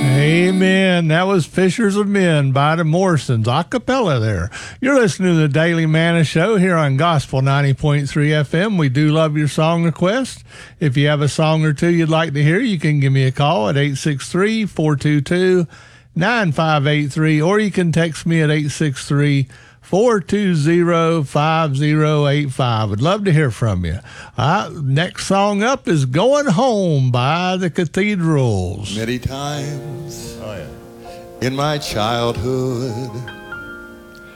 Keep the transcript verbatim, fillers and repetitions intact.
Amen. That was Fishers of Men by the Morrisons, a cappella there. You're listening to the Daily Manna Show here on Gospel ninety point three F M. We do love your song requests. If you have a song or two you'd like to hear, you can give me a call at eight six three, four two two, nine five eight three, or you can text me at eight six three, four two zero, five zero eight five. Would love to hear from you. Uh, next song up is Going Home by the Cathedrals. Many times oh, yeah. in my childhood